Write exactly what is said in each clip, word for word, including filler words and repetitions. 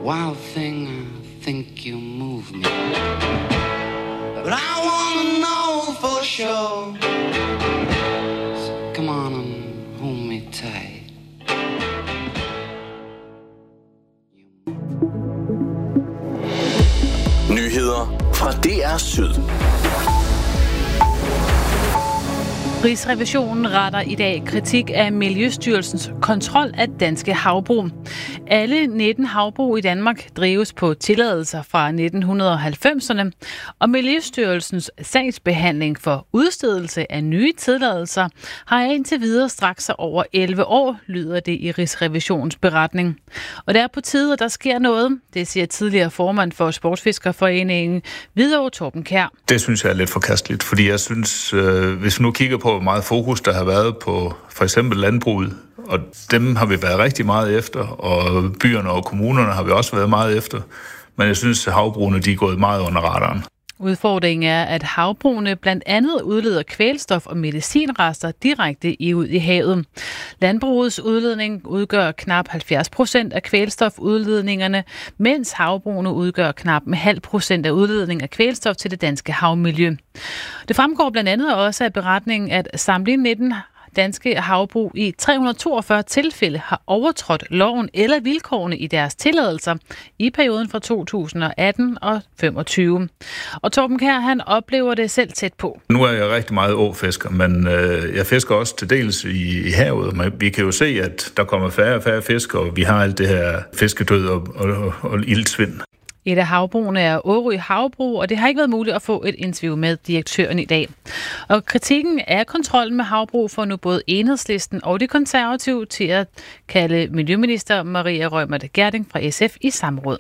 Wild thing, I think you move me. But I wanna know for sure. So come on and hold me tight. Nyheder fra D R Syd. Rigsrevisionen retter i dag kritik af Miljøstyrelsens kontrol af danske havbrug. Alle nitten havbrug i Danmark drives på tilladelser fra nitten halvfemserne, og Miljøstyrelsens sagsbehandling for udstedelse af nye tilladelser har indtil videre strakt sig over elleve år, lyder det i Rigsrevisionens beretning. Og det er på tide, at der sker noget, det siger tidligere formand for Sportsfiskerforeningen, Hvidovre Torben Kjær. Det synes jeg er lidt forkasteligt, fordi jeg synes, øh, hvis vi nu kigger på, hvor meget fokus der har været på for eksempel landbruget, og dem har vi været rigtig meget efter, og byerne og kommunerne har vi også været meget efter, men jeg synes, at havbrugene de er gået meget under radaren. Udfordringen er, at havbrugene blandt andet udleder kvælstof og medicinrester direkte i ud i havet. Landbrugets udledning udgør knap halvfjerds procent af kvælstofudledningerne, mens havbrugene udgør knap en halv procent af udledning af kvælstof til det danske havmiljø. Det fremgår blandt andet også af beretningen, at samtlige nitten danske havbrug i tre hundrede og toogfyrre tilfælde har overtrådt loven eller vilkårene i deres tilladelser i perioden fra to tusind og atten og femogtyve. Og Torben Kjær, han oplever det selv tæt på. Nu er jeg rigtig meget åfisker, men øh, jeg fisker også til dels i, i havet. Men vi kan jo se, at der kommer færre og færre fisk, og vi har alt det her fiskedød og, og, og iltsvind. Et af havbrugene er Årø Havbrug, og det har ikke været muligt at få et interview med direktøren i dag. Og kritikken af kontrollen med havbrug får nu både Enhedslisten og de konservative til at kalde miljøminister Maria Reumert Gjerding fra S F i samråd.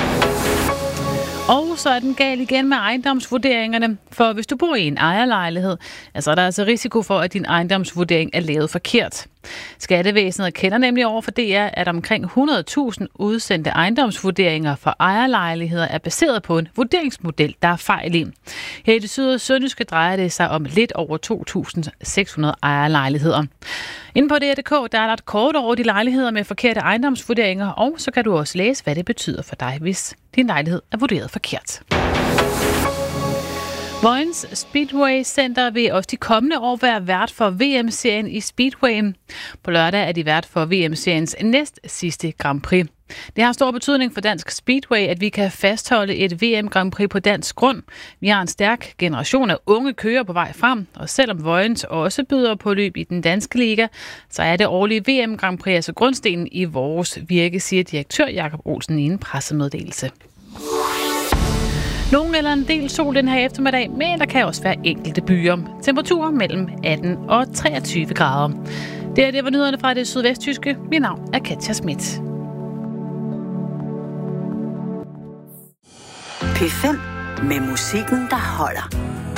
Og så er den gal igen med ejendomsvurderingerne, for hvis du bor i en ejerlejlighed, så er der altså risiko for, at din ejendomsvurdering er lavet forkert. Skattevæsenet kender nemlig over for D R, at omkring hundrede tusind udsendte ejendomsvurderinger for ejerlejligheder er baseret på en vurderingsmodel, der er fejl i. Her i det syd- og sønderjyske drejer det sig om lidt over to tusind seks hundrede ejerlejligheder. Inde på D R punktum d k der er der et kort over de lejligheder med forkerte ejendomsvurderinger, og så kan du også læse, hvad det betyder for dig, hvis din lejlighed er vurderet forkert. Vojens Speedway Center vil også de kommende år være vært for V M-serien i Speedway. På lørdag er de vært for V M-seriens næst sidste Grand Prix. Det har stor betydning for dansk Speedway, at vi kan fastholde et V M Grand Prix på dansk grund. Vi har en stærk generation af unge kører på vej frem, og selvom Vojens også byder på løb i den danske liga, så er det årlige V M Grand Prix altså grundstenen i vores virke, siger direktør Jakob Olsen i en pressemeddelelse. Nogen eller en del sol den her eftermiddag, men der kan også være enkelte byer. Temperaturer mellem atten og treogtyve grader. Det er det var nyhederne fra det sydvesttyske. Mit navn er Katja Schmidt. P fem med musikken, der holder.